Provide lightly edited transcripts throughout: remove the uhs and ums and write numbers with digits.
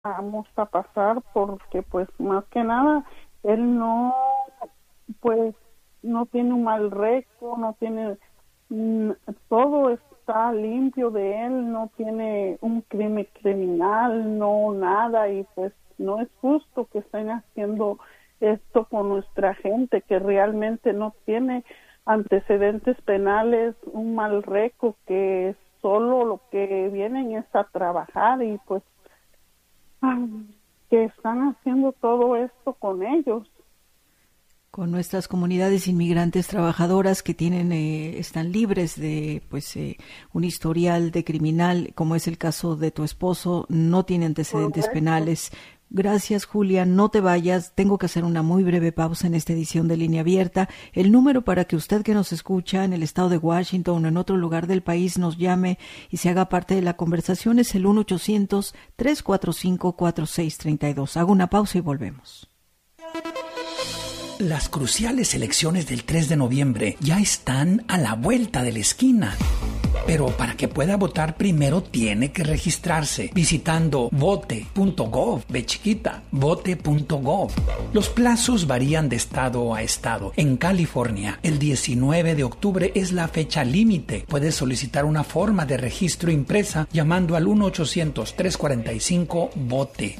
vamos a pasar porque pues más que nada él no, pues no tiene un mal récord, no tiene, todo está limpio de él, no tiene un crimen criminal, no nada, y pues no es justo que estén haciendo esto con nuestra gente que realmente no tiene antecedentes penales, un mal récord, que solo lo que vienen es a trabajar, y pues que están haciendo todo esto con ellos. Con nuestras comunidades inmigrantes trabajadoras que tienen, están libres de un historial de criminal, como es el caso de tu esposo, no tiene antecedentes penales. Gracias, Julia. No te vayas. Tengo que hacer una muy breve pausa en esta edición de Línea Abierta. El número para que usted que nos escucha en el estado de Washington o en otro lugar del país nos llame y se haga parte de la conversación es el 1-800-345-4632. Hago una pausa y volvemos. Las cruciales elecciones del 3 de noviembre ya están a la vuelta de la esquina. Pero para que pueda votar primero tiene que registrarse visitando vote.gov, vote.gov. Los plazos varían de estado a estado. En California, el 19 de octubre es la fecha límite. Puedes solicitar una forma de registro impresa llamando al 1-800-345-VOTE,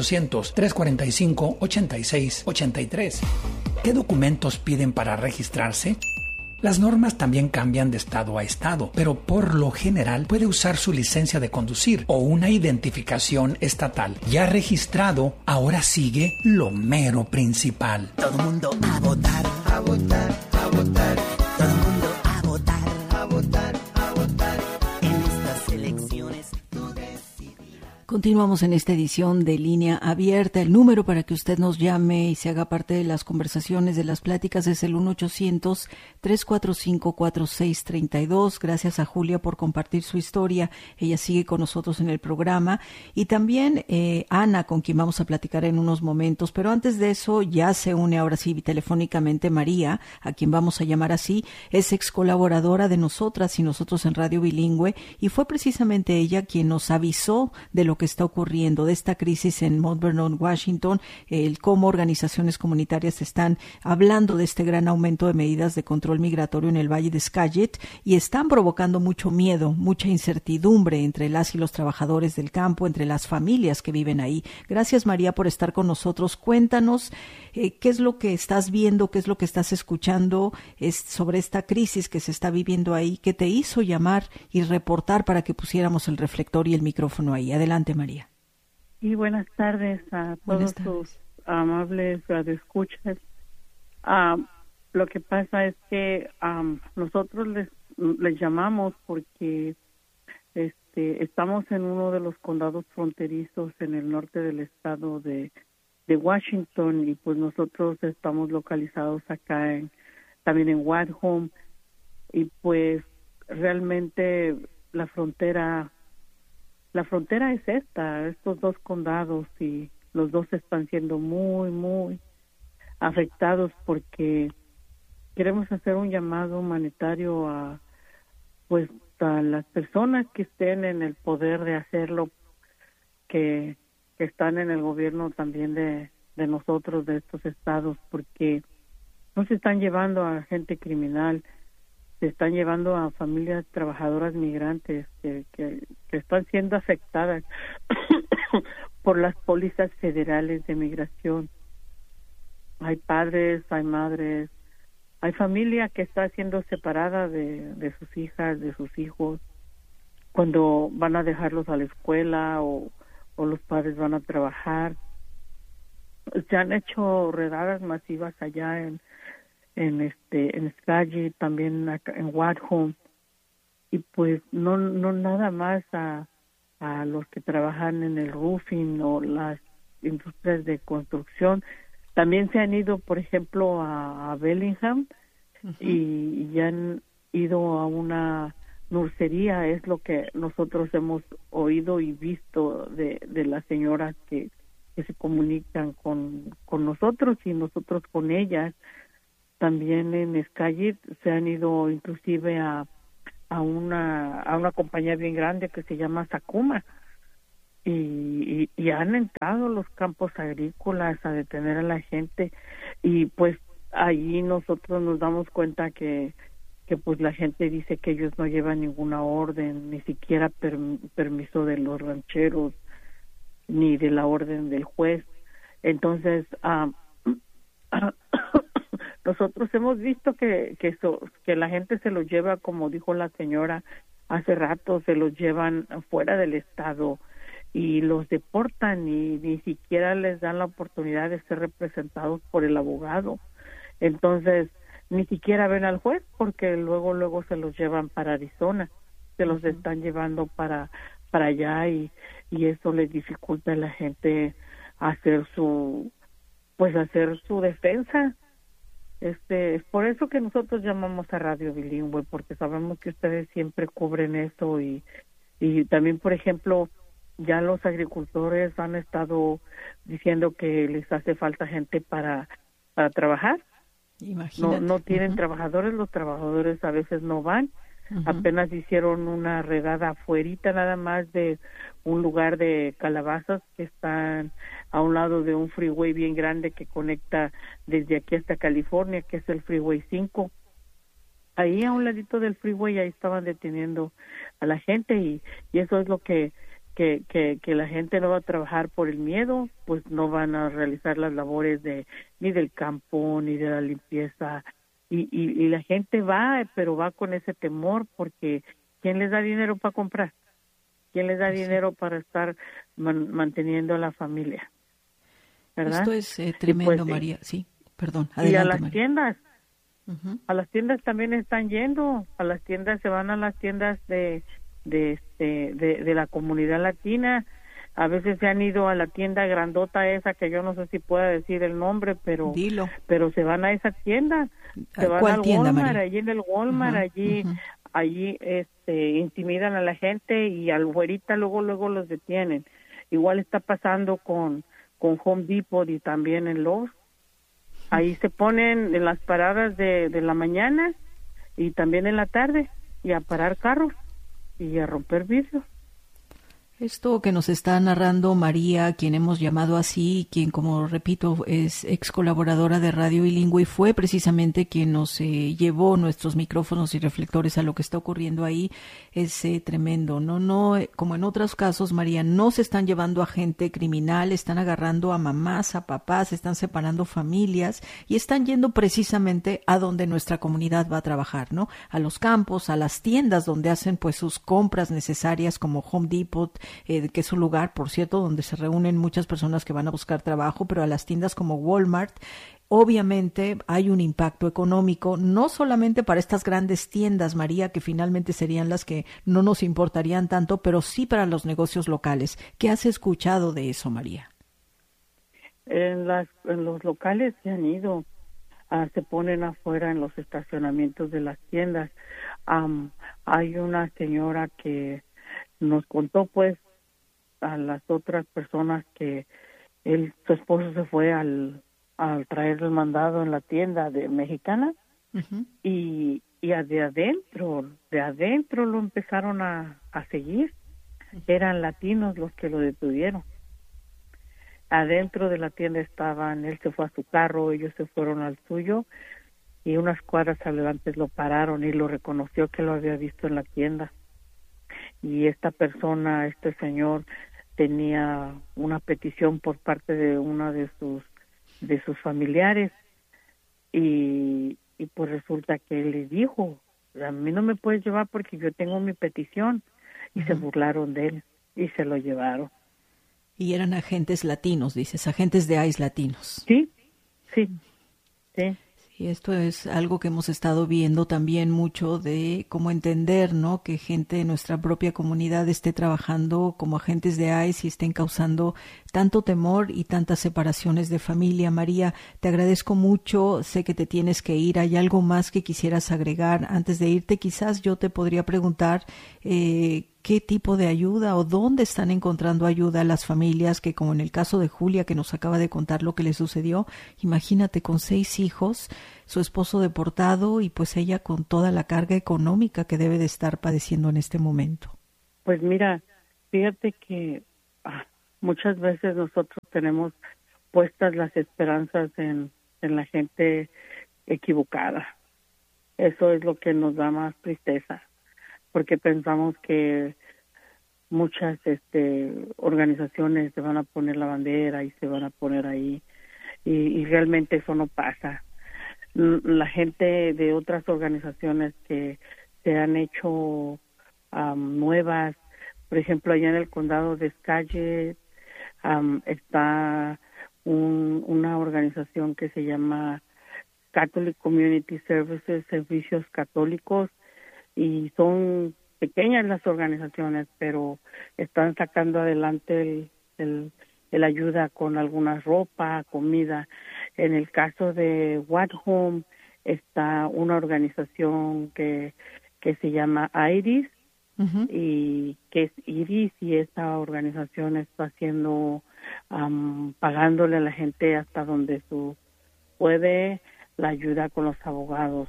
1-800-345-8683. ¿Qué documentos piden para registrarse? Las normas también cambian de estado a estado, pero por lo general puede usar su licencia de conducir o una identificación estatal. Ya registrado, ahora sigue lo mero principal. Todo el mundo a votar, a votar, a votar. Todo el mundo a votar, a votar, a votar. En estas elecciones tú decides. Continuamos en esta edición de Línea Abierta. El número para que usted nos llame y se haga parte de las conversaciones, de las pláticas, es el 1-800-345-4632. Gracias a Julia por compartir su historia. Ella sigue con nosotros en el programa. Y también Ana, con quien vamos a platicar en unos momentos. Pero antes de eso, ya se une ahora sí telefónicamente María, a quien vamos a llamar así. Es ex colaboradora de nosotras y nosotros en Radio Bilingüe. Y fue precisamente ella quien nos avisó de lo que está ocurriendo, de esta crisis en Mount Vernon, Washington, cómo organizaciones comunitarias están hablando de este gran aumento de medidas de control migratorio en el Valle de Skagit y están provocando mucho miedo, mucha incertidumbre entre las y los trabajadores del campo, entre las familias que viven ahí. Gracias, María, por estar con nosotros. Cuéntanos qué es lo que estás viendo, qué es lo que estás escuchando sobre esta crisis que se está viviendo ahí, que te hizo llamar y reportar para que pusiéramos el reflector y el micrófono ahí. Adelante, María. Y buenas tardes a todos sus amables radioescuchas. Lo que pasa es que nosotros les llamamos porque estamos en uno de los condados fronterizos en el norte del estado de Washington, y pues nosotros estamos localizados acá también en Whitehome, y pues realmente la frontera es estos dos condados, y los dos están siendo muy, muy afectados porque queremos hacer un llamado humanitario a las personas que estén en el poder de hacerlo, que están en el gobierno también de nosotros, de estos estados, porque no se están llevando a gente criminal, se están llevando a familias trabajadoras migrantes que están siendo afectadas por las pólizas federales de migración. Hay padres, hay madres, hay familia que está siendo separada de sus hijas, de sus hijos, cuando van a dejarlos a la escuela o los padres van a trabajar. Se han hecho redadas masivas allá en Skagit, también acá en Whitehome, y pues no nada más a los que trabajan en el roofing o las industrias de construcción. También se han ido, por ejemplo, a Bellingham, uh-huh, y ya han ido a una nursería. Es lo que nosotros hemos oído y visto de las señoras que se comunican con nosotros y nosotros con ellas. También en Skagit se han ido inclusive a una compañía bien grande que se llama Sakuma, y han entrado a los campos agrícolas a detener a la gente, y pues allí nosotros nos damos cuenta que pues la gente dice que ellos no llevan ninguna orden, ni siquiera permiso de los rancheros, ni de la orden del juez. Entonces, nosotros hemos visto que la gente se los lleva, como dijo la señora hace rato, se los llevan fuera del estado y los deportan, y ni siquiera les dan la oportunidad de ser representados por el abogado. Entonces, ni siquiera ven al juez, porque luego se los llevan para Arizona, se los están llevando para allá, y eso les dificulta a la gente hacer su defensa. Es por eso que nosotros llamamos a Radio Bilingüe, porque sabemos que ustedes siempre cubren eso, y también, por ejemplo, ya los agricultores han estado diciendo que les hace falta gente para trabajar. Imagínate. No tienen trabajadores, los trabajadores a veces no van. Apenas hicieron una redada afuerita nada más de un lugar de calabazas que están a un lado de un freeway bien grande que conecta desde aquí hasta California, que es el Freeway 5. Ahí a un ladito del freeway, ahí estaban deteniendo a la gente, y eso es lo que la gente no va a trabajar por el miedo, pues no van a realizar las labores ni del campo, ni de la limpieza, y la gente va, pero va con ese temor, porque ¿quién les da dinero para comprar? ¿Quién les da dinero para estar manteniendo a la familia? ¿Verdad? Esto es tremendo, pues, María. Sí, perdón. Adelante, y a las María. tiendas, a las tiendas también están yendo, a las tiendas, se van a las tiendas de la comunidad latina. A veces se han ido a la tienda grandota esa, que yo no sé si pueda decir el nombre, pero Dilo. pero se van a esa tienda, se van ¿Cuál al tienda, Walmart, María? allí en el Walmart, allí intimidan a la gente, y al güerita luego los detienen. Igual está pasando con Home Depot y también en Lowe's. Ahí se ponen en las paradas de la mañana y también en la tarde, y a parar carros y a romper vidrios. Esto que nos está narrando María, quien hemos llamado así, quien, como repito, es ex colaboradora de Radio Bilingüe, y fue precisamente quien nos llevó nuestros micrófonos y reflectores a lo que está ocurriendo ahí, es tremendo. No, como en otros casos, María, no se están llevando a gente criminal, están agarrando a mamás, a papás, están separando familias, y están yendo precisamente a donde nuestra comunidad va a trabajar, ¿no? A los campos, a las tiendas donde hacen pues sus compras necesarias, como Home Depot, que es un lugar, por cierto, donde se reúnen muchas personas que van a buscar trabajo, pero a las tiendas como Walmart. Obviamente hay un impacto económico, no solamente para estas grandes tiendas, María, que finalmente serían las que no nos importarían tanto, pero sí para los negocios locales. ¿Qué has escuchado de eso, María? En los locales se han ido, se ponen afuera en los estacionamientos de las tiendas. Hay una señora que nos contó, pues, a las otras personas que su esposo se fue al traer el mandado en la tienda mexicana, y de adentro lo empezaron a seguir. Eran latinos los que lo detuvieron. Adentro de la tienda estaban, él se fue a su carro, ellos se fueron al suyo, y unas cuadras adelante lo pararon, y lo reconoció que lo había visto en la tienda. Y esta persona, este señor, tenía una petición por parte de una de sus familiares, y pues resulta que él le dijo: a mí no me puedes llevar porque yo tengo mi petición, y se burlaron de él y se lo llevaron. Y eran agentes latinos, dices, agentes de ICE latinos. Sí. Y esto es algo que hemos estado viendo también mucho, de cómo entender, ¿no?, que gente de nuestra propia comunidad esté trabajando como agentes de ICE y estén causando tanto temor y tantas separaciones de familia. María, te agradezco mucho, sé que te tienes que ir. ¿Hay algo más que quisieras agregar antes de irte? Quizás yo te podría preguntar qué tipo de ayuda o dónde están encontrando ayuda las familias que, como en el caso de Julia, que nos acaba de contar lo que le sucedió. Imagínate, con 6 hijos, su esposo deportado, y pues ella con toda la carga económica que debe de estar padeciendo en este momento. Pues mira, fíjate que muchas veces nosotros tenemos puestas las esperanzas en la gente equivocada. Eso es lo que nos da más tristeza, porque pensamos que muchas organizaciones se van a poner la bandera y se van a poner ahí, y realmente eso no pasa. La gente de otras organizaciones que se han hecho nuevas, por ejemplo, allá en el condado de Skagit está una organización que se llama Catholic Community Services, Servicios Católicos, y son pequeñas las organizaciones, pero están sacando adelante el ayuda con alguna ropa, comida. En el caso de What Home está una organización que se llama IRIS, y que es IRIS, y esta organización está haciendo, pagándole a la gente hasta donde puede, la ayuda con los abogados.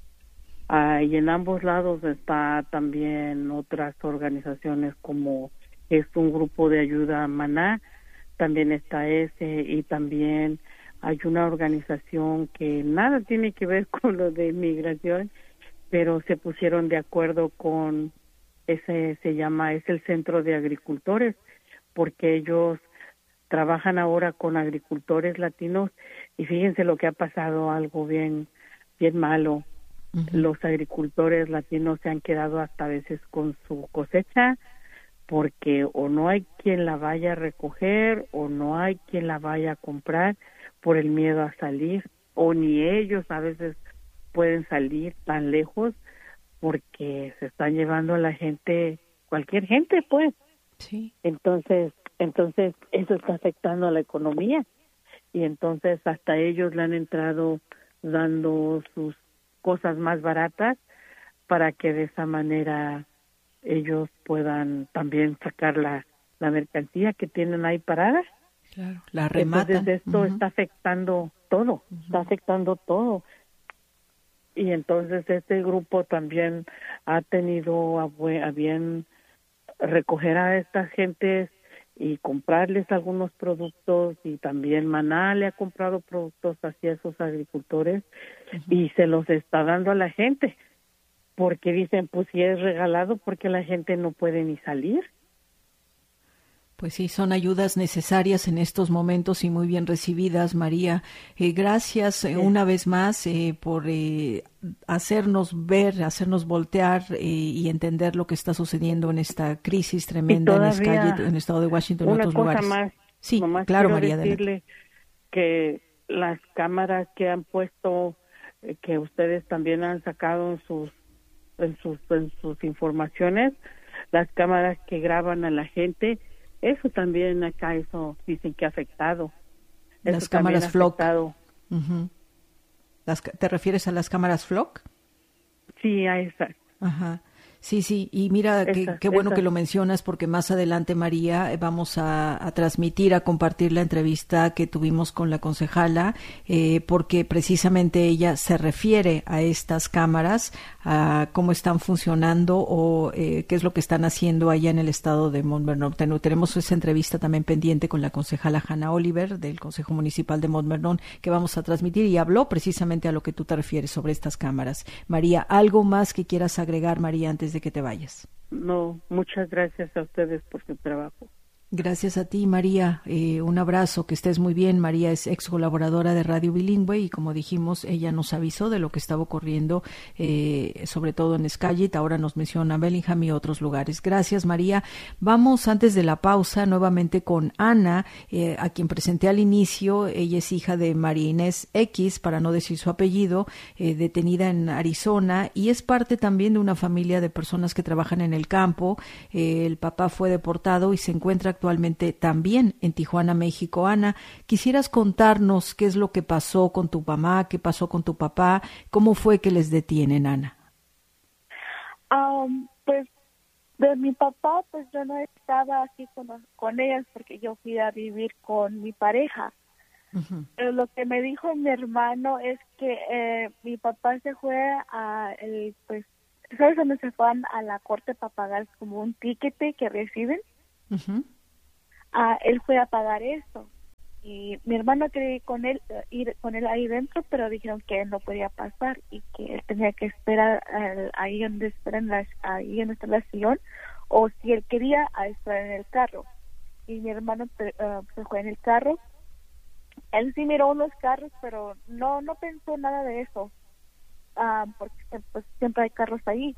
Y en ambos lados está también otras organizaciones, como es un grupo de ayuda Maná, también está ese, y también hay una organización que nada tiene que ver con lo de inmigración, pero se pusieron de acuerdo con es el Centro de Agricultores, porque ellos trabajan ahora con agricultores latinos, y fíjense lo que ha pasado, algo bien malo. Los agricultores latinos se han quedado hasta a veces con su cosecha, porque o no hay quien la vaya a recoger o no hay quien la vaya a comprar por el miedo a salir, o ni ellos a veces pueden salir tan lejos porque se están llevando a la gente, cualquier gente, pues. Sí. Entonces eso está afectando a la economía, y entonces hasta ellos le han entrado dando sus cosas más baratas para que de esa manera ellos puedan también sacar la mercancía que tienen ahí parada. Claro, la rematan. Entonces esto está afectando todo, está afectando todo. Y entonces este grupo también ha tenido a bien recoger a estas gentes y comprarles algunos productos, y también Maná le ha comprado productos hacia esos agricultores y se los está dando a la gente, porque dicen, pues si es regalado, porque la gente no puede ni salir. Pues sí, son ayudas necesarias en estos momentos y muy bien recibidas, María. Gracias una vez más por hacernos ver, hacernos voltear y entender lo que está sucediendo en esta crisis tremenda en Skagit, en el estado de Washington y en otros lugares. Más, sí, claro, María. Decirle que las cámaras que han puesto, que ustedes también han sacado en sus informaciones, las cámaras que graban a la gente, eso también acá, eso dicen que ha afectado. Las cámaras Flock. ¿Te refieres a las cámaras Flock? Sí, a esas. Ajá. Sí, y mira, qué bueno que lo mencionas, porque más adelante, María, vamos a transmitir, a compartir la entrevista que tuvimos con la concejala, porque precisamente ella se refiere a estas cámaras, a cómo están funcionando o qué es lo que están haciendo allá en el estado de Mount Vernon. Tenemos esa entrevista también pendiente con la concejala Hannah Oliver del Consejo Municipal de Mount Vernon, que vamos a transmitir, y habló precisamente a lo que tú te refieres sobre estas cámaras. María, ¿algo más que quieras agregar, María, antes de que te vayas? No, muchas gracias a ustedes por su trabajo. Gracias a ti, María. Un abrazo, que estés muy bien. María es ex colaboradora de Radio Bilingüe y, como dijimos, ella nos avisó de lo que estaba ocurriendo, sobre todo en Skagit. Ahora nos menciona Bellingham y otros lugares. Gracias, María. Vamos, antes de la pausa, nuevamente con Ana, a quien presenté al inicio. Ella es hija de María Inés X, para no decir su apellido, detenida en Arizona, y es parte también de una familia de personas que trabajan en el campo. El papá fue deportado y se encuentra actualmente también en Tijuana, México. Ana, ¿quisieras contarnos qué es lo que pasó con tu mamá, qué pasó con tu papá? ¿Cómo fue que les detienen, Ana? Pues de mi papá, pues yo no estaba aquí con ellas, porque yo fui a vivir con mi pareja. Pero lo que me dijo mi hermano es que mi papá se fue pues, ¿sabes dónde se van a la corte para pagar como un tiquete que reciben? él fue a pagar eso. Y mi hermano quería ir con él ahí dentro, pero dijeron que él no podía pasar y que él tenía que esperar ahí donde esperan ahí en nuestra instalación, o si él quería a esperar en el carro. Y mi hermano se fue en el carro. Él sí miró unos carros, pero no pensó nada de eso, porque pues siempre hay carros ahí.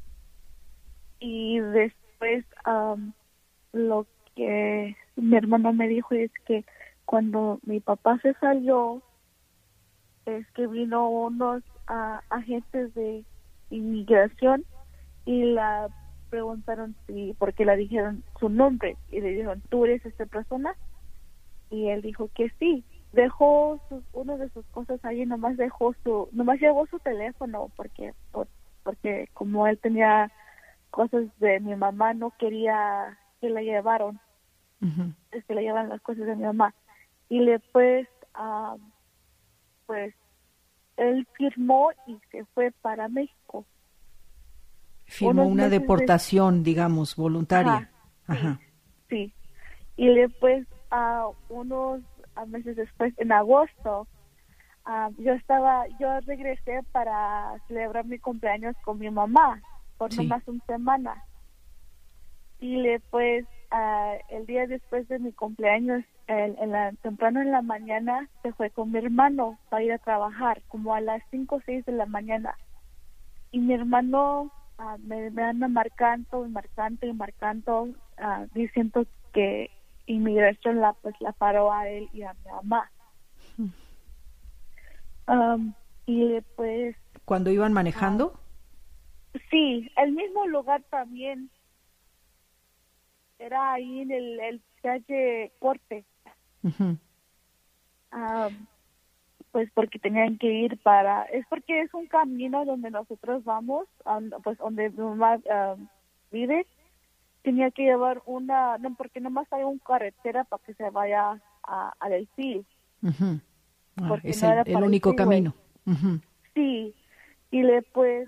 Y después lo que mi hermano me dijo es que cuando mi papá se salió, es que vino unos agentes de inmigración y la preguntaron porque le dijeron su nombre y le dijeron, ¿tú eres esta persona? Y él dijo que sí. Dejó una de sus cosas ahí, nomás llevó su teléfono porque como él tenía cosas de mi mamá, no quería que la llevaron. Uh-huh. Es que le llevan las cosas de mi mamá. Y después, pues, él firmó y se fue para México. Firmó una deportación, digamos, voluntaria. Ajá. Sí. Y después, unos meses después, en agosto, yo regresé para celebrar mi cumpleaños con mi mamá por nomás una semana. Y después, el día después de mi cumpleaños, temprano en la mañana, se fue con mi hermano para ir a trabajar, como a las 5 o 6 de la mañana. Y mi hermano me anda marcando, diciendo que inmigración la paró a él y a mi mamá. Y después... ¿Cuándo iban manejando? Sí, el mismo lugar también. Era ahí en el calle Corte. Uh-huh. Pues porque tenían que ir es porque es un camino donde nosotros vamos, pues donde mi mamá vive. Tenía que llevar porque nomás hay una carretera para que se vaya a Delfín. Uh-huh. Es el único camino. Uh-huh. Sí, y después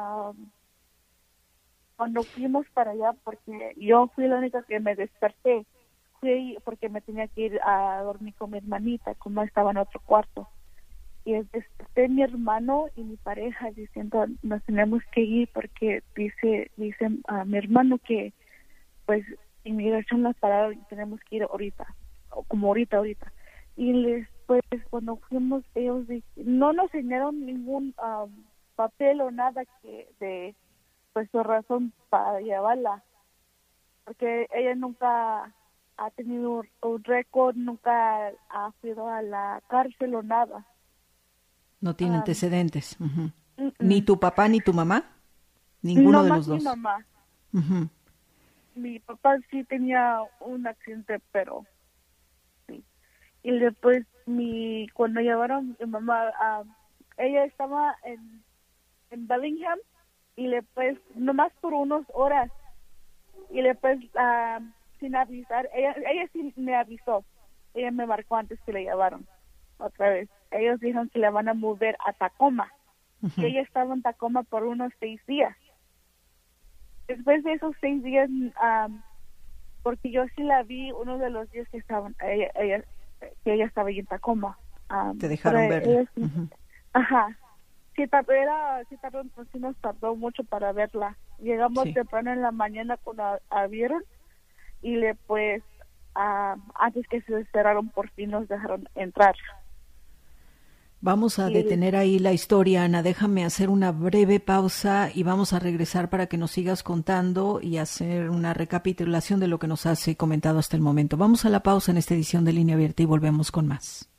cuando fuimos para allá, porque yo fui la única que me desperté, fui porque me tenía que ir a dormir con mi hermanita, como estaba en otro cuarto. Y desperté mi hermano y mi pareja diciendo, nos tenemos que ir porque dice a mi hermano que pues inmigración nos pararon y tenemos que ir ahorita, o como ahorita. Y después cuando fuimos, ellos no nos enseñaron ningún papel o nada de pues su razón para llevarla, porque ella nunca ha tenido un récord, nunca ha ido a la cárcel o nada. No tiene antecedentes. Uh-huh. ¿Ni tu papá ni tu mamá? Ninguno de los dos. Mi mamá. Uh-huh. Mi papá sí tenía un accidente, pero sí. Y después cuando llevaron mi mamá, ella estaba en Bellingham y después nomás por unas horas y después sin avisar, ella sí me avisó, ella me marcó antes que le llevaron otra vez. Ellos dijeron que la van a mover a Tacoma. Uh-huh. Y ella estaba en Tacoma por unos 6 días. Después de esos 6 días, porque yo sí la vi uno de los días que ella estaba ahí en Tacoma. Te dejaron verla. Sí, uh-huh. Ajá. Sí, nos tardó mucho para verla. Llegamos temprano en la mañana cuando abrieron y después, antes que se cerraron, por fin nos dejaron entrar. Vamos a detener ahí la historia, Ana. Déjame hacer una breve pausa y vamos a regresar para que nos sigas contando y hacer una recapitulación de lo que nos has comentado hasta el momento. Vamos a la pausa en esta edición de Línea Abierta y volvemos con más.